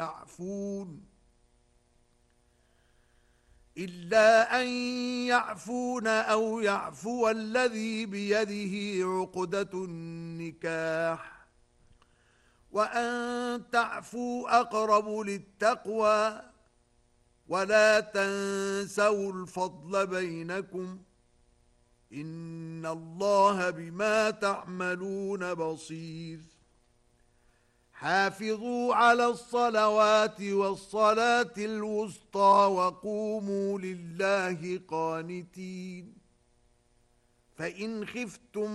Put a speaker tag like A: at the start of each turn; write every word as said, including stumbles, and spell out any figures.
A: يعفون إلا أن يعفون أو يعفو الذي بيده عقدة النكاح وأن تعفوا أقرب للتقوى ولا تنسوا الفضل بينكم إن الله بما تعملون بصير حافظوا على الصلوات والصلاة الوسطى وقوموا لله قانتين فإن خفتم